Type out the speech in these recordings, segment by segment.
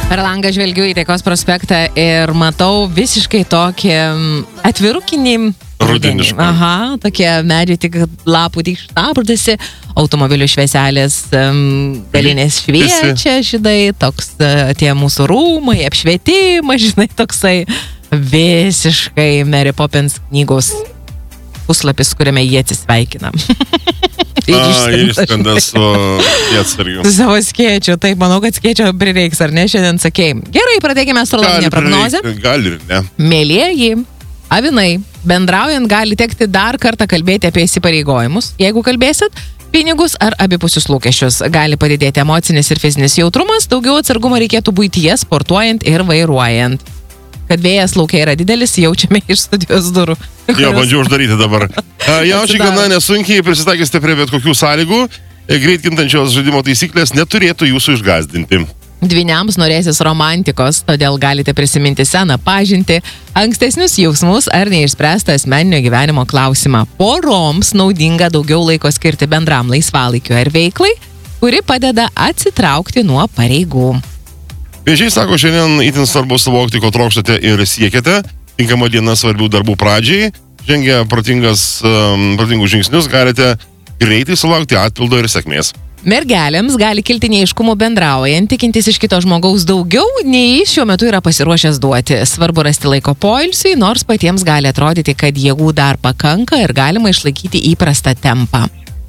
Per langą žvelgiu į Taikos prospektą ir matau visiškai tokį atvirukinį rudenį. Aha, tokie medžiai tik lapų tik šnabždasi, automobilių švieselės galinės šviečia, žinai, toks tie mūsų rūmai, apšvietimas, žinai, toksai visiškai Mary Poppins knygos puslapis, kuriame jie atsisveikina. Ir išskanda su atsargiu. Su savo skėčiu. Taip, manau, kad skėčio prireiks, ar ne? Šiandien sakėjai. Gerai, pradėkime astrologinę prognozę. Gali ir ne. Mėlieji, avinai, bendraujant gali tekti dar kartą kalbėti apie įsipareigojimus. Jeigu kalbėsit, pinigus ar abipusius lūkesčius. Gali padidėti emocinis ir fizinis jautrumas, daugiau atsargumo reikėtų buityje, sportuojant ir vairuojant. Kad vėjas laukia yra didelis, jaučiame iš studijos durų. Jo, bandžiau uždaryti dabar. Jaučiai gana nesunkiai prisitaikysite prie bet kokių sąlygų. Greit kintančios žaidimo taisyklės neturėtų jūsų išgąsdinti. Dvyniams norėsis romantikos, todėl galite prisiminti seną pažintį, ankstesnius jausmus ar neišspręstą asmeninio gyvenimo klausimą. Poroms naudinga daugiau laiko skirti bendram laisvalaikiu ar veiklai, kuri padeda atsitraukti nuo pareigų. Vėžiai sako, šiandien itin svarbu suvokti, ko trokštate ir siekiate. Tinkama diena svarbių darbų pradžiai. Žengę protingus žingsnius galite greitai sulaukti atpildo ir sėkmės. Mergelėms gali kilti neaiškumų bendraujant, tikintis iš kito žmogaus daugiau, nei jis šiuo metu yra pasiruošęs duoti. Svarbu rasti laiko poilsiui, nors patiems gali atrodyti, kad jėgų dar pakanka ir galima išlaikyti įprastą tempą.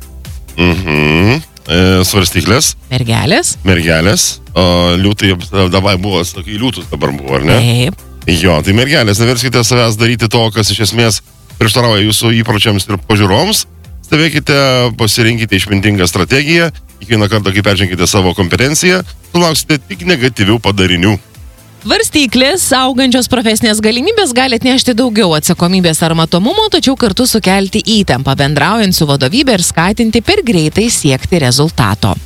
Svarstyklės. Mergelės. Liūtai dabar buvo, sakai, liūtus dabar buvo, ar ne? Taip. Jo, tai mergelės, neverskite savęs daryti to, kas iš esmės prieštarauja jūsų įpročiams ir požiūroms. Stebėkite, pasirinkite išmintingą strategiją. Kiekvieną kartą, kai peržengite savo kompetenciją, sulauksite tik negatyvių padarinių. Svarstyklės, augančios profesinės galimybės gali atnešti daugiau atsakomybės ar matomumo, tačiau kartu sukelti įtampą bendraujant su vadovybė ir skatinti per greitai siekti rezultato.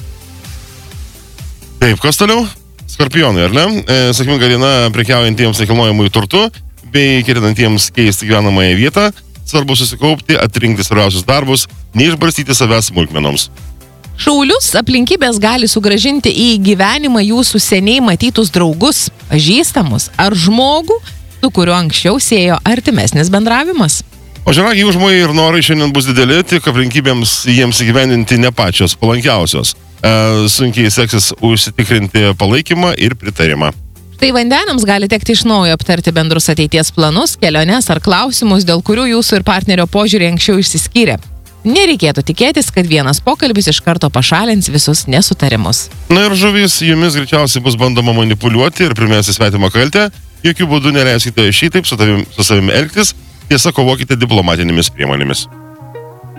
Taip, kas toliau? Skorpionai, ar ne? Sėkminga diena prekiaujantiems nekilnojamųjų turtu bei ketinantiems keisti gyvenamąją vietą. Svarbu susikaupti, atrinkti svarbiausius darbus, neišbarstyti savęs smulkmenoms. Šaulius aplinkybės gali sugrąžinti į gyvenimą jūsų seniai matytus draugus, pažįstamus ar žmogų, su kuriuo anksčiau siejo artimesnis bendravimas. O žinagiai užmojai ir norai šiandien bus dideli, tik aplinkybėms jiems įgyvendinti ne pačios palankiausios. Sunkiai seksis užsitikrinti palaikymą ir pritarimą. Tai vandeniams gali tekti iš naujo aptarti bendrus ateities planus, keliones ar klausimus, dėl kurių jūsų ir partnerio požiūrį anksčiau išsiskyrė. Nereikėtų tikėtis, kad vienas pokalbis iš karto pašalins visus nesutarimus. Na ir žuvys, jumis greičiausiai bus bandoma manipuliuoti ir primesti svetimą kaltę. Jokių būdų neleiskite šitaip su savimi elgtis, tiesa kovokite diplomatinėmis priemonėmis.